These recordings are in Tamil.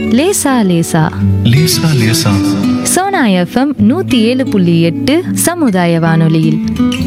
லேசா லேசா லேசா லேசா. சோனா எஃப்எம் 107.8 சமுதாய வானொலியில்.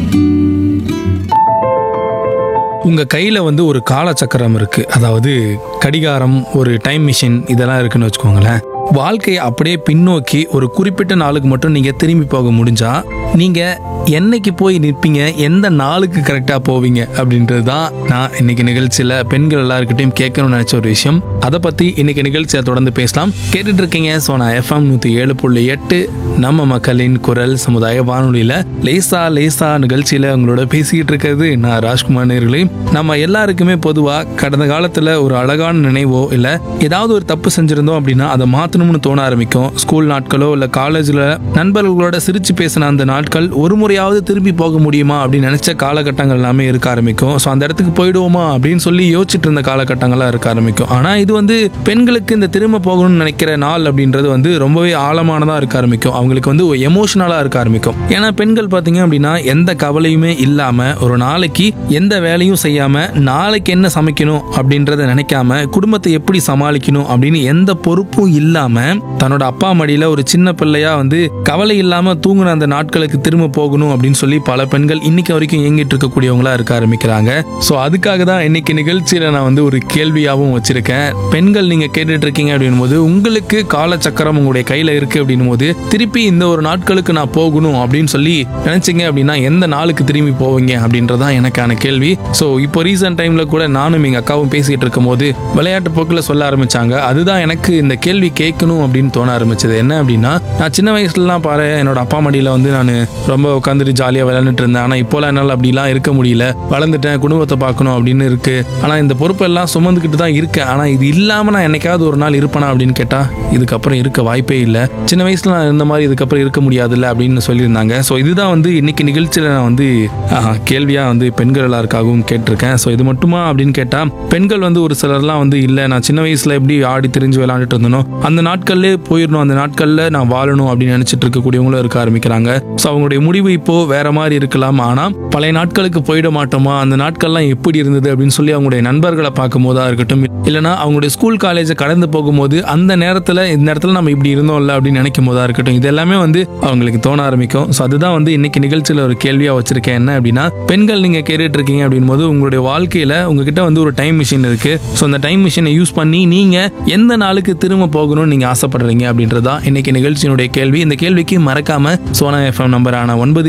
உங்க கையில வந்து ஒரு காலச்சக்கரம் இருக்கு, அதாவது கடிகாரம், ஒரு டைம் மிஷின் இதெல்லாம் இருக்குன்னு வச்சுக்கோங்களேன். வாழ்க்கையை அப்படியே பின்னோக்கி ஒரு குறிப்பிட்ட நாளுக்கு மட்டும் நீங்க திரும்பி போக முடிஞ்சா நீங்க என்னைக்கு போய் நிற்பீங்க, எந்த நாளுக்கு கரெக்டா போவீங்க அப்படின்றது தான் நான் இன்னைக்கு நிகழ்ச்சியில பெண்கள் எல்லாருக்கிட்டையும் கேட்கணும்னு நினைச்ச ஒரு விஷயம். அதை பத்தி இன்னைக்கு நிகழ்ச்சியை தொடர்ந்து பேசலாம். கேட்டுட்டு இருக்கீங்க சோனா எஃப்எம் 107.8 நம்ம மக்களின் குரல் சமுதாய வானொலியில லேசா லேசா நிகழ்ச்சியில உங்களோட பேசிக்கிட்டு இருக்கிறது நான் ராஜ்குமார். நேயர்களே, நம்ம எல்லாருக்குமே பொதுவா கடந்த காலத்துல ஒரு அழகான நினைவோ இல்ல ஏதாவது ஒரு தப்பு செஞ்சிருந்தோம் அப்படின்னா அதை மாத்தணும்னு தோண ஆரம்பிக்கும். ஸ்கூல் நாட்களோ இல்ல காலேஜ்ல நண்பர்களோட சிரிச்சு பேசின அந்த நாட்கள் ஒரு முறையாவது திரும்பி போக முடியுமா அப்படின்னு நினைச்ச காலகட்டங்கள் எல்லாமே இருக்க ஆரம்பிக்கும். ஸோ அந்த இடத்துக்கு போயிடுவோமா அப்படின்னு சொல்லி யோசிச்சுட்டு இருந்த காலகட்டங்கள்லாம் இருக்க ஆரம்பிக்கும். ஆனா இது வந்து பெண்களுக்கு இந்த திரும்ப போகணும்னு நினைக்கிற நாள் அப்படின்றது வந்து ரொம்பவே ஆழமானதா இருக்க ஆரம்பிக்கும். அவங்களுக்கு வந்து எமோஷனலா இருக்க ஆரம்பிக்கும். ஏன்னா பெண்கள் பார்த்தீங்க அப்படின்னா எந்த கவலையுமே இல்லாம ஒரு நாளைக்கு எந்த வேலையும் செய்யாம நாளைக்கு என்ன சமைக்கணும் அப்படின்றத நினைக்காம குடும்பத்தை எப்படி சமாளிக்கணும் அப்படின்னு எந்த பொறுப்பும் இல்லாம தன்னோட அப்பா மடியில ஒரு சின்ன பிள்ளையா வந்து கவலை இல்லாம தூங்குன அந்த நாட்களுக்கு திரும்ப போகணும் அப்படின்னு சொல்லி பல பெண்கள் இன்னைக்கு வரைக்கும் இயங்கிட்டு இருக்கக்கூடியவங்களா இருக்க ஆரம்பிக்கிறாங்க. ஸோ அதுக்காக தான் இன்னைக்கு நிகழ்ச்சியில நான் வந்து ஒரு கேள்வியாகவும் வச்சிருக்கேன். பெண்கள் நீங்க கேட்டுட்டு இருக்கீங்க அப்படின் போது உங்களுக்கு காலச்சக்கரம் உங்களுடைய கையில இருக்கு அப்படின்னும் போது திருப்பி இந்த ஒரு நாட்களுக்கு நான் போகணும் அப்படின்னு சொல்லி நினைச்சீங்க அப்படின்னா எந்த நாளுக்கு திரும்பி போவீங்க அப்படின்றதான் எனக்கான கேள்வி. ஸோ இப்போ ரீசன்ட் டைம்ல கூட நானும் எங்க அக்காவும் பேசிட்டு இருக்கும் போது விளையாட்டு போக்கில் சொல்ல ஆரம்பிச்சாங்க. அதுதான் எனக்கு இந்த கேள்வி கேட்கணும் அப்படின்னு தோண ஆரம்பிச்சது. என்ன அப்படின்னா, நான் சின்ன வயசுலலாம் பாரு என்னோட அப்பா மடியில வந்து நான் ரொம்ப உட்காந்துட்டு ஜாலியாக விளையாண்டுட்டு இருந்தேன். ஆனால் இப்போலாம் என்னால் அப்படிலாம் இருக்க முடியல. வளர்ந்துட்டேன், குடும்பத்தை பார்க்கணும் அப்படின்னு இருக்கு. ஆனால் இந்த பொறுப்பெல்லாம் சுமந்துக்கிட்டு தான் இருக்கேன். ஆனால் இது இல்லாமல் நான் என்னைக்காவது ஒரு நாள் இருப்பேனா அப்படின்னு கேட்டால் இதுக்கப்புறம் இருக்க வாய்ப்பே இல்லை. சின்ன வயசுல நான் இருந்த மாதிரி இதுக்கப்புறம் இருக்க முடியாதுல்ல அப்படின்னு சொல்லியிருந்தாங்க. ஸோ இதுதான் வந்து இன்னைக்கு நிகழ்ச்சியில் நான் வந்து கேள்வியாக வந்து பெண்கள் எல்லாருக்காகவும் கேட்டிருக்கேன். ஸோ இது மட்டுமா அப்படின்னு கேட்டால் பெண்கள் வந்து ஒரு சிலர்லாம் வந்து இல்லை, நான் சின்ன வயசுல எப்படி ஆடி திரிஞ்சு விளையாண்டுட்டு இருந்தனோ அந்த நாட்கள்லேயே போயிடணும், அந்த நாட்களில் நான் வாழணும் அப்படின்னு நினைச்சிட்டு இருக்கக்கூடியவங்களும் இருக்க ஆரம்பிக்கிறாங்க. ஸோ அவங்களுடைய முடிவு இப்போ வேற மாதிரி இருக்கலாம். ஆனா பழைய நாட்களுக்கு போயிட மாட்டோமா, அந்த நாட்கள்லாம் எப்படி இருந்தது அப்படின்னு சொல்லி அவங்களுடைய நண்பர்களை பார்க்கும் போதா இருக்கட்டும், இல்லைனா அவங்களுடைய ஸ்கூல் காலேஜை கடந்து போகும்போது அந்த நேரத்துல இந்த இடத்துல நம்ம இப்படி இருந்தோம்ல அப்படின்னு நினைக்கும் போதா இருக்கட்டும், இது எல்லாமே வந்து அவங்களுக்கு தோண ஆரம்பிக்கும். ஸோ அதுதான் வந்து இன்னைக்கு நிகழ்ச்சியில ஒரு கேள்வியா வச்சிருக்கேன். என்ன அப்படின்னா, பெண்கள் நீங்க கேட்டுட்டு இருக்கீங்க அப்படின் போது உங்களுடைய வாழ்க்கையில உங்ககிட்ட வந்து ஒரு டைம் மிஷின் இருக்கு. ஸோ அந்த டைம் மிஷினை யூஸ் பண்ணி நீங்க எந்த நாளுக்கு திரும்ப போகணும்னு நீங்க ஆசைப்படுறீங்க அப்படின்றதா இன்னைக்கு நிகழ்ச்சியினுடைய கேள்வி. இந்த கேள்விக்கு மறக்காம சோனா எஃப்எம் நம்பரான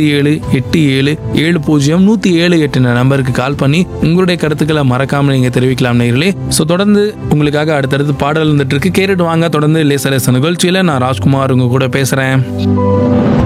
9787070178 நம்பருக்கு கால் பண்ணி உங்களுடைய கருத்துக்களை மறக்காம நீங்க தெரிவிக்கலாம் நேயர்களே. ஸோ தொடர்ந்து உங்களுக்காக அடுத்தடுத்து பாடல் இருந்துட்டு இருக்கு, கேட்டுட்டு வாங்க. தொடர்ந்து லேசா லேசா நிகழ்ச்சியில நான் ராஜ்குமார் உங்க கூட பேசுறேன்.